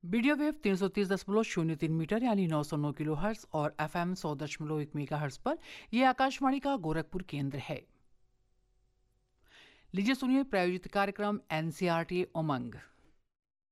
Medium wave 330.03 metre यानी 909 kilohertz और FM 100.1 megahertz पर यह आकाशवाणी का गोरखपुर केंद्र है। लीजिए सुनिए प्रायोजित कार्यक्रम NCERT उमंग।